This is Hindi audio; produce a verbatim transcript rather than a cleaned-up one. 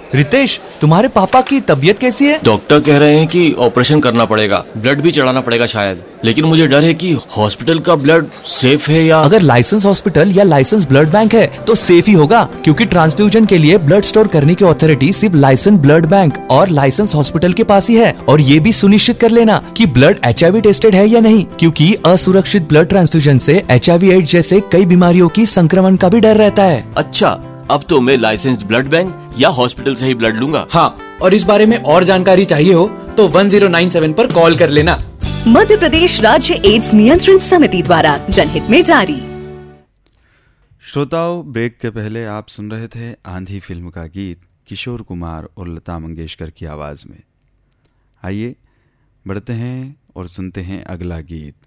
रितेश, तुम्हारे पापा की तबीयत कैसी है? डॉक्टर कह रहे हैं कि ऑपरेशन करना पड़ेगा, ब्लड भी चढ़ाना पड़ेगा शायद, लेकिन मुझे डर है कि हॉस्पिटल का ब्लड सेफ है या... अगर लाइसेंस हॉस्पिटल या लाइसेंस ब्लड बैंक है तो सेफ ही होगा, क्योंकि ट्रांसफ्यूजन के लिए ब्लड स्टोर करने की अथॉरिटी सिर्फ लाइसेंस ब्लड बैंक और लाइसेंस हॉस्पिटल के पास ही है। और ये भी सुनिश्चित कर लेना कि blood H I we tested है या नहीं, क्योंकि असुरक्षित ब्लड ट्रांसफ्यूजन से एच आई वी एड्स जैसे कई बीमारियों की संक्रमण का भी डर रहता है। अच्छा, अब तो मैं लाइसेंस्ड ब्लड बैंक या हॉस्पिटल से ही ब्लड लूंगा। हाँ, और इस बारे में और जानकारी चाहिए हो तो वन जीरो नाइन सेवन पर कॉल कर लेना। मध्य प्रदेश राज्य एड्स नियंत्रण समिति द्वारा जनहित में जारी। श्रोताओं, ब्रेक के पहले आप सुन रहे थे आंधी फिल्म का गीत किशोर कुमार और लता मंगेशकर की आवाज में। आइए बढ़ते हैं और सुनते हैं अगला गीत।